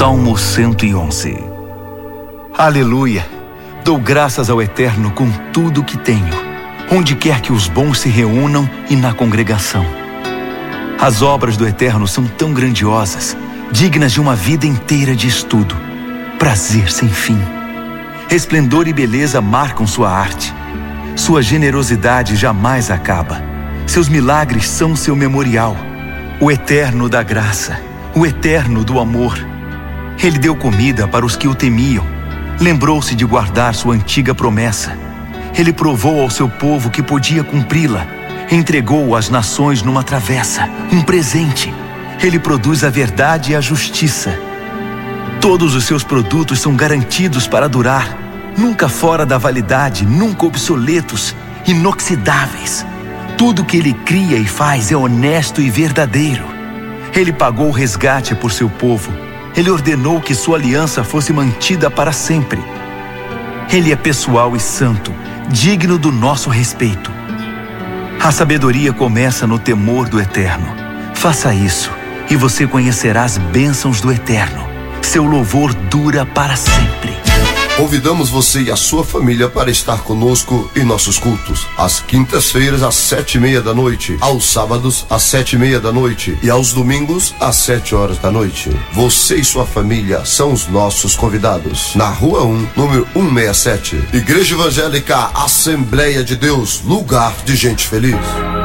Salmo 111. Aleluia! Dou graças ao Eterno com tudo o que tenho, onde quer que os bons se reúnam e na congregação. As obras do Eterno são tão grandiosas, dignas de uma vida inteira de estudo. Prazer sem fim. Esplendor e beleza marcam sua arte. Sua generosidade jamais acaba. Seus milagres são seu memorial. O Eterno da graça, o Eterno do amor. Ele deu comida para os que o temiam. Lembrou-se de guardar sua antiga promessa. Ele provou ao seu povo que podia cumpri-la. Entregou às nações numa travessa, um presente. Ele produz a verdade e a justiça. Todos os seus produtos são garantidos para durar, nunca fora da validade, nunca obsoletos, inoxidáveis. Tudo que ele cria e faz é honesto e verdadeiro. Ele pagou o resgate por seu povo. Ele ordenou que sua aliança fosse mantida para sempre. Ele é pessoal e santo, digno do nosso respeito. A sabedoria começa no temor do Eterno. Faça isso e você conhecerá as bênçãos do Eterno. Seu louvor dura para sempre. Convidamos você e a sua família para estar conosco em nossos cultos. Às quintas-feiras, às 7:30 da noite. Aos sábados, às 7:30 da noite. E aos domingos, às 7 horas da noite. Você e sua família são os nossos convidados. Na Rua 1, número 167. Igreja Evangélica Assembleia de Deus, lugar de gente feliz.